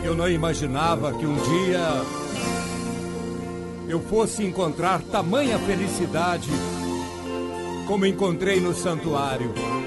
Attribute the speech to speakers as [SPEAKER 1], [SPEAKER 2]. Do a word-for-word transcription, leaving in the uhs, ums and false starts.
[SPEAKER 1] Eu não imaginava que um dia eu fosse encontrar tamanha felicidade como encontrei no santuário.